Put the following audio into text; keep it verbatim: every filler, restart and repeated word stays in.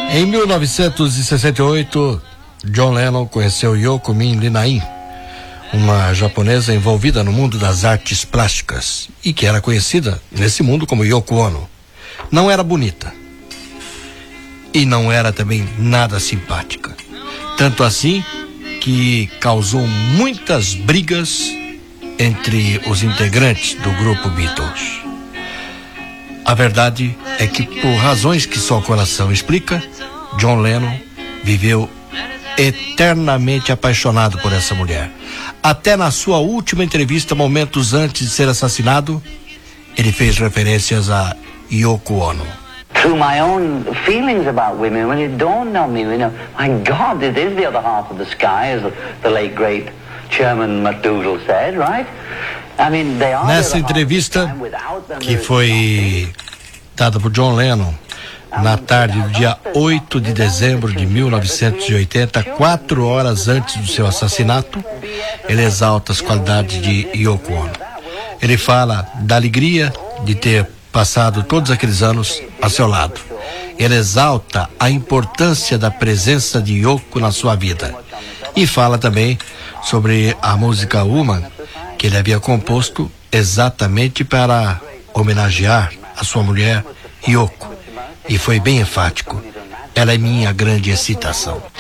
Em mil novecentos e sessenta e oito, John Lennon conheceu Yoko Minae, uma japonesa envolvida no mundo das artes plásticas e que era conhecida nesse mundo como Yoko Ono. Não era bonita e não era também nada simpática. Tanto assim que causou muitas brigas entre os integrantes do grupo Beatles. A verdade é que, por razões que só o coração explica, John Lennon viveu eternamente apaixonado por essa mulher. Até na sua última entrevista, momentos antes de ser assassinado, ele fez referências a Yoko Ono. Through my own feelings about women, when it dawned on me, you know, my God, it is the other half of the sky, as the, the late great Chairman McDougall said, right? I mean, they are. Nessa entrevista que foi dada por John Lennon na tarde do dia oito de dezembro de mil novecentos e oitenta, quatro horas antes do seu assassinato, ele exalta as qualidades de Yoko Ono. Ele fala da alegria de ter passado todos aqueles anos a seu lado. Ele exalta a importância da presença de Yoko na sua vida. E fala também sobre a música Woman, que ele havia composto exatamente para homenagear a sua mulher, Yoko. E foi bem enfático. Ela é minha grande excitação.